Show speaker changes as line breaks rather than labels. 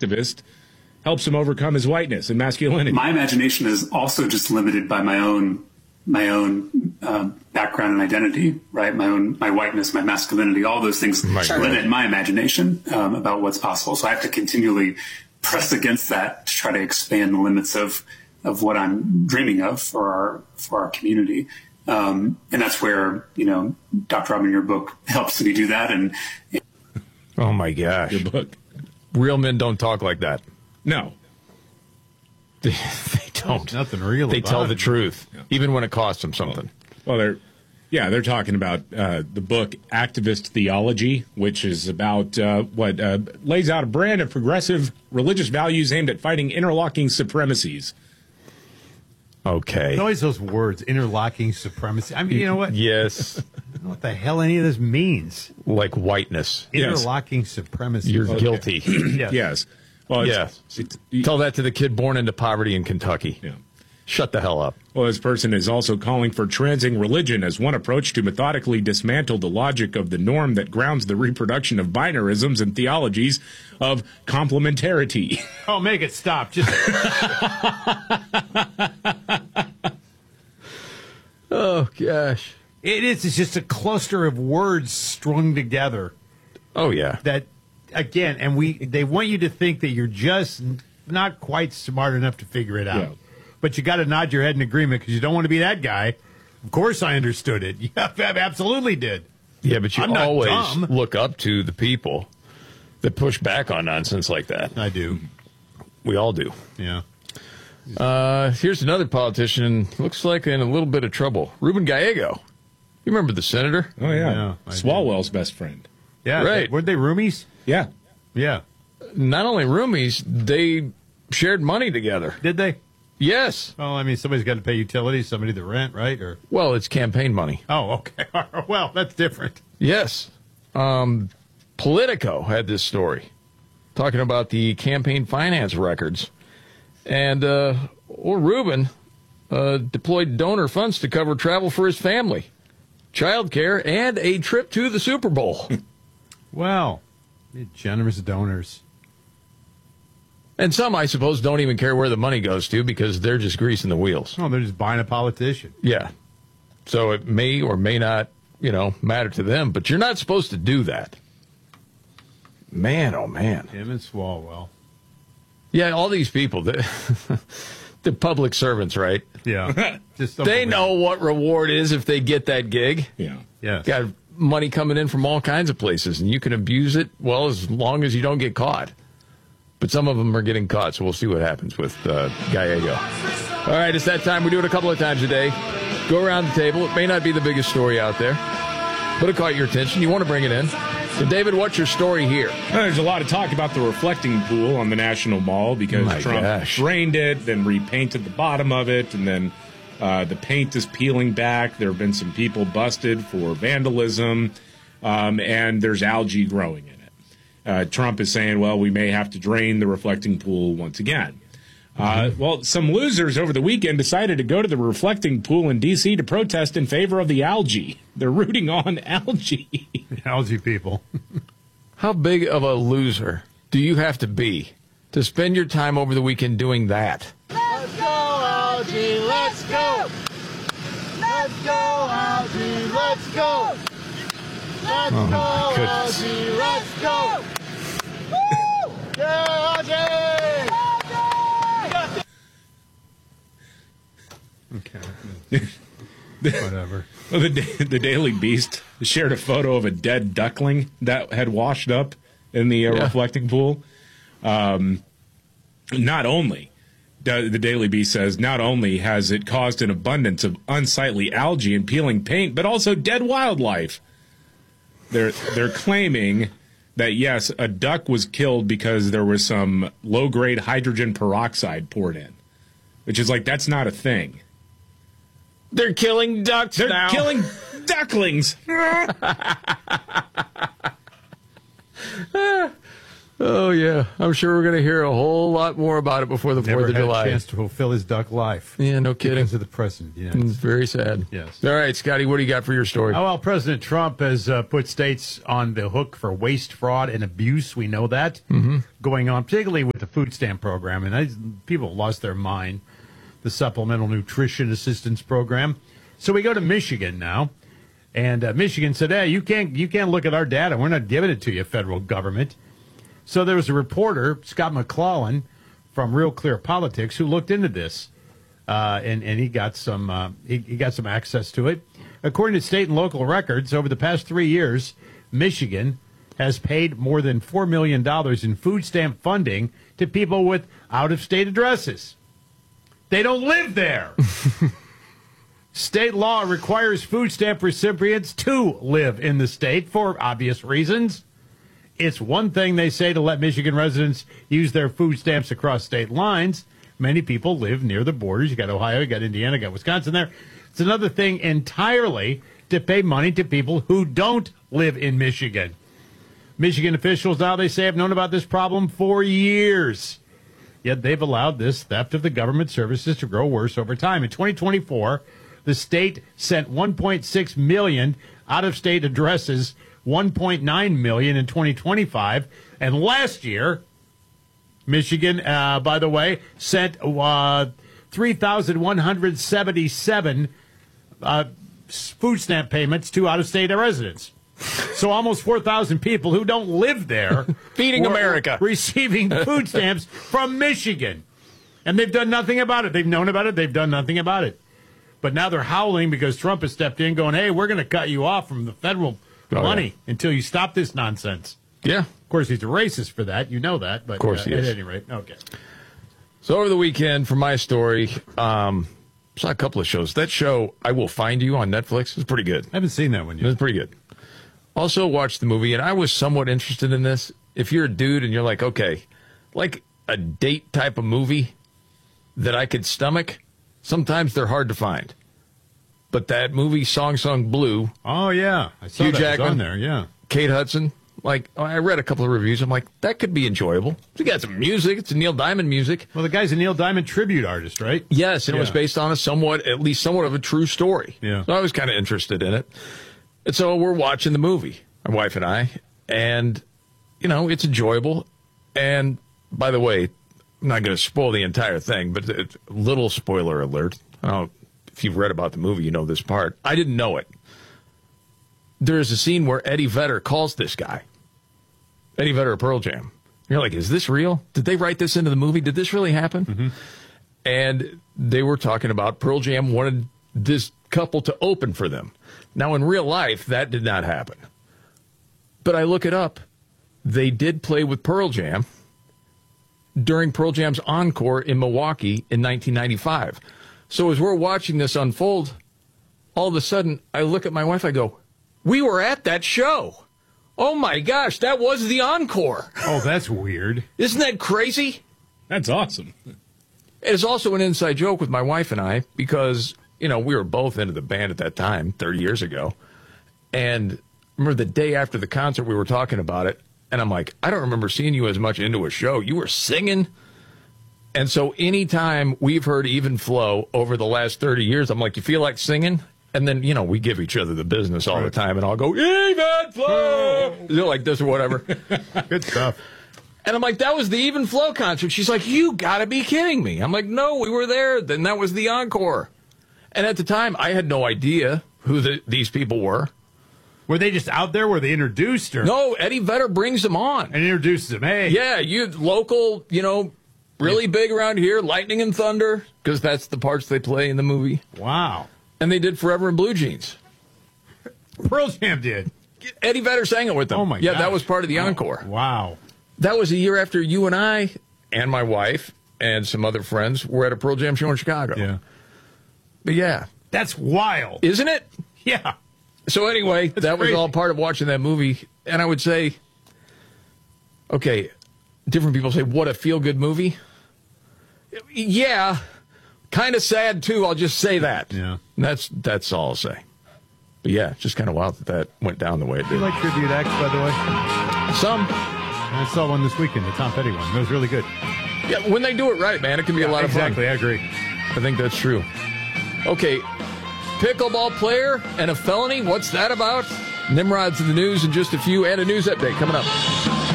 activist helps him overcome his whiteness and masculinity.
My imagination is also just limited by my own background and identity, right? My whiteness, my masculinity, all those things limit my imagination about what's possible. So I have to continually press against that to try to expand the limits of what I'm dreaming of for our community. And that's where, Dr. Robin, your book helps me do that. And
oh my gosh.
Your book.
Real men don't talk like that.
No.
They don't.
There's nothing real
They
about
tell
it.
the truth, even when it costs them something.
Well, they're talking about the book Activist Theology, which is about what lays out a brand of progressive religious values aimed at fighting interlocking supremacies.
Okay.
Always those words, interlocking supremacy. I mean, you know what?
Yes.
I don't know what the hell any of this means.
Like whiteness.
Interlocking supremacy.
You're guilty.
Yes.
Yes. Well,
Tell that to the kid born into poverty in Kentucky.
Yeah.
Shut the hell up.
Well, this person is also calling for transing religion as one approach to methodically dismantle the logic of the norm that grounds the reproduction of binarisms and theologies of complementarity.
Oh, make it stop. Just
Oh, gosh.
it is. It's just a cluster of words strung together.
Oh, yeah.
That again, and they want you to think that you're just not quite smart enough to figure it out.
Yeah.
But you got to nod your head in agreement because you don't want to be that guy. Of course, I understood it. Yeah, I absolutely did.
Yeah, but you
I'm not
always
dumb.
look up to the people that push back on nonsense like that.
I do.
We all do.
Yeah.
Here's another politician, looks like in a little bit of trouble. Ruben Gallego. You remember the senator?
Oh, yeah.
Yeah, I do.
Swalwell's best friend.
Yeah.
Right.
Weren't they roomies?
Yeah.
Yeah.
Not only roomies, they shared money together.
Did they?
Yes.
Well, I mean, somebody's got to pay utilities, somebody the rent, right? Or
Well, it's campaign money.
oh, okay. Well, that's different.
Yes. Politico had this story talking about the campaign finance records. And Ruben deployed donor funds to cover travel for his family, childcare, and a trip to the Super Bowl.
Well, generous donors.
And some, I suppose, don't even care where the money goes to because they're just greasing the wheels.
Oh, they're just buying a politician.
Yeah. So it may or may not, matter to them, but you're not supposed to do that. Man, oh, man.
Him and Swalwell.
Yeah, all these people, the public servants, right?
Yeah. Just
They know what reward is if they get that gig.
Yeah.
Yes.
Got money coming in from all kinds of places, and you can abuse it, well, as long as you don't get caught. But some of them are getting caught, so we'll see what happens with Gallego. All right, it's that time. We do it a couple of times a day. Go around the table. It may not be the biggest story out there, but it caught your attention. You want to bring it in. So, David, what's your story here?
There's a lot of talk about the reflecting pool on the National Mall because Trump drained it, then repainted the bottom of it, and then the paint is peeling back. There have been some people busted for vandalism, and there's algae growing in it. Trump is saying, well, we may have to drain the reflecting pool once again. Well, some losers over the weekend decided to go to the reflecting pool in D.C. to protest in favor of the algae. They're rooting on algae.
Algae people.
How big of a loser do you have to be to spend your time over the weekend doing that?
Let's go, algae, let's go! Let's go, algae, let's go! Let's go, algae, let's go! Woo! Yeah, algae!
Okay. Whatever.
Well, the Daily Beast shared a photo of a dead duckling that had washed up in the reflecting pool. Not only, the Daily Beast says, not only has it caused an abundance of unsightly algae and peeling paint, but also dead wildlife. They're claiming that, yes, a duck was killed because there was some low-grade hydrogen peroxide poured in, which is like, that's not a thing.
They're killing ducks
They're
now.
killing ducklings.
Oh, yeah. I'm sure we're going to hear a whole lot more about it before the 4th of July.
Never had a chance to fulfill his duck life.
Yeah, no kidding.
Because of the president. Yeah.
It's very sad.
Yes.
All right, Scotty, what do you got for your story?
Oh, well, President Trump has put states on the hook for waste, fraud, and abuse. We know that going on, particularly with the food stamp program. And people lost their mind, the Supplemental Nutrition Assistance Program. So we go to Michigan now. And Michigan said, hey, you can't look at our data. We're not giving it to you, federal government. So there was a reporter, Scott McClellan, from Real Clear Politics, who looked into this, and he got some he got some access to it. According to state and local records, over the past 3 years, Michigan has paid more than $4 million in food stamp funding to people with out-of-state addresses. They don't live there. State law requires food stamp recipients to live in the state for obvious reasons. It's one thing, they say, to let Michigan residents use their food stamps across state lines. Many people live near the borders. You got Ohio, you got Indiana, you got Wisconsin there. It's another thing entirely to pay money to people who don't live in Michigan. Michigan officials now, they say, have known about this problem for years. Yet they've allowed this theft of the government services to grow worse over time. In 2024, the state sent 1.6 million out-of-state addresses, 1.9 million in 2025. And last year, Michigan, by the way, sent 3,177 food stamp payments to out-of-state residents. So almost 4,000 people who don't live there
feeding America,
receiving food stamps from Michigan. And they've done nothing about it. They've known about it. They've done nothing about it. But now they're howling because Trump has stepped in going, hey, we're going to cut you off from the federal money until you stop this nonsense.
Yeah.
Of course, he's a racist for that. You know that. But
of course he is.
At any rate, okay.
So over the weekend, for my story, saw a couple of shows. That show, I Will Find You on Netflix, is pretty good.
I haven't seen that one yet.
It's pretty good. Also watched the movie, and I was somewhat interested in this. If you're a dude and you're like, okay, like a date type of movie that I could stomach, sometimes they're hard to find. But that movie, Song Sung Blue.
Oh, yeah. I saw
Hugh
that
Jackman,
on there, yeah.
Kate Hudson. Like, I read a couple of reviews. I'm like, that could be enjoyable. We got some music. It's a Neil Diamond music.
Well, the guy's a Neil Diamond tribute artist, right?
Yes, and it was based on at least somewhat of a true story.
Yeah.
So I was kind of interested in it. And so we're watching the movie, my wife and I, and, it's enjoyable. And, by the way, I'm not going to spoil the entire thing, but a little spoiler alert. If you've read about the movie, you know this part. I didn't know it. There's a scene where Eddie Vedder calls this guy. Eddie Vedder of Pearl Jam. You're like, is this real? Did they write this into the movie? Did this really happen? Mm-hmm. And they were talking about Pearl Jam wanted this couple to open for them. Now, in real life, that did not happen. But I look it up. They did play with Pearl Jam during Pearl Jam's encore in Milwaukee in 1995. So as we're watching this unfold, all of a sudden, I look at my wife, I go, we were at that show. Oh, my gosh, that was the encore.
Oh, that's weird.
Isn't that crazy?
That's awesome.
It's also an inside joke with my wife and I because, we were both into the band at that time, 30 years ago. And remember the day after the concert, we were talking about it. And I'm like, I don't remember seeing you as much into a show. You were singing. And so anytime we've heard Even Flow over the last 30 years, I'm like, you feel like singing? And then, we give each other the business all the time, and I'll go, Even Flow! Like this or whatever.
Good stuff.
And I'm like, that was the Even Flow concert. She's like, you got to be kidding me. I'm like, no, we were there. Then that was the encore. And at the time, I had no idea who these people were.
Were they just out there? Were they introduced? Or?
No, Eddie Vedder brings them on.
And introduces them. Hey.
Yeah, you local, really big around here, Lightning and Thunder, because that's the parts they play in the movie.
Wow.
And they did Forever in Blue Jeans.
Pearl Jam did.
Eddie Vedder sang it with them.
Oh, my God.
Yeah, that was part of the encore.
Wow.
That was a year after you and I and my wife and some other friends were at a Pearl Jam show in Chicago.
Yeah.
But yeah.
That's wild.
Isn't it?
Yeah.
So anyway, that was all part of watching that movie. And I would say, okay, different people say, what a feel-good movie. Yeah. Kind of sad, too. I'll just say that.
Yeah.
That's all I'll say. But yeah, just kind of wild that went down the way it did.
You like tribute acts, by the way?
Some.
I saw one this weekend, the Tom Petty one. It was really good.
Yeah, when they do it right, man, it can be a lot of fun.
Exactly, I agree.
I think that's true. Okay, pickleball player and a felony. What's that about? Nimrod's in the news in just a few, and a news update coming up.